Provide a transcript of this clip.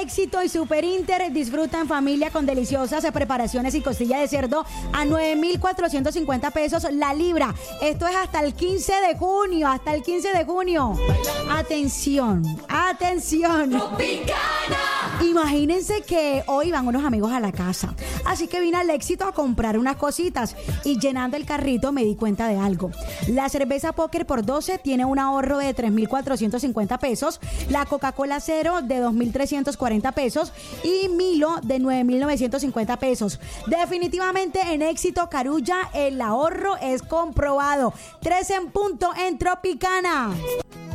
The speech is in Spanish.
Éxito y Super Inter disfruta en familia con deliciosas preparaciones y costilla de cerdo a 9,450 pesos la libra. Esto es hasta el 15 de junio, hasta el 15 de junio. Atención, atención. Tropicana. Imagínense que hoy van unos amigos a la casa, así que vine al Éxito a comprar unas cositas y llenando el carrito me di cuenta de algo. La cerveza Póker por 12 tiene un ahorro de 3,450 pesos, la Coca-Cola Cero de 2,340 pesos y Milo de 9,950 pesos. Definitivamente en Éxito Carulla el ahorro es comprobado. 3 en punto en Tropicana.